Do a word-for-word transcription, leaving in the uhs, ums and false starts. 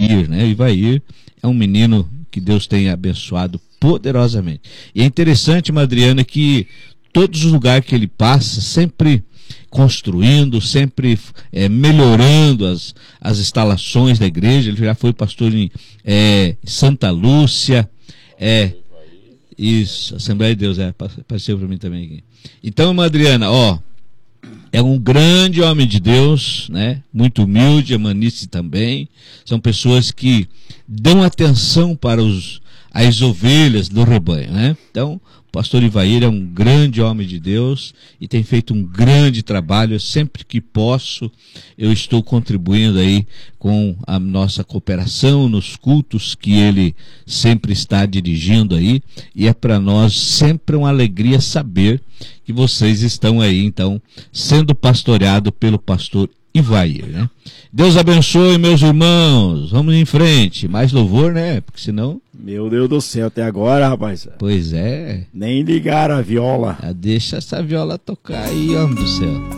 Ivair, né? O Ivair é um menino que Deus tem abençoado poderosamente. E é interessante, Adriana, que todos os lugares que ele passa, sempre construindo, sempre é, melhorando as, as instalações da igreja. Ele já foi pastor em é, Santa Lúcia, é, isso, Assembleia de Deus, é, apareceu para mim também aqui. Então, irmã Adriana, ó, é um grande homem de Deus, né? Muito humilde, a Manice também. São pessoas que dão atenção para os, as ovelhas do rebanho, né? Então, o pastor Ivair é um grande homem de Deus e tem feito um grande trabalho. Sempre que posso, eu estou contribuindo aí com a nossa cooperação nos cultos que ele sempre está dirigindo aí, e é para nós sempre uma alegria saber que vocês estão aí, então, sendo pastoreado pelo pastor Ivair, né? Deus abençoe, meus irmãos. Vamos em frente. Mais louvor, né? Porque senão... Meu Deus do céu, até agora, rapaz. Pois é. Nem ligaram a viola. Ah, deixa essa viola tocar aí, homem do céu.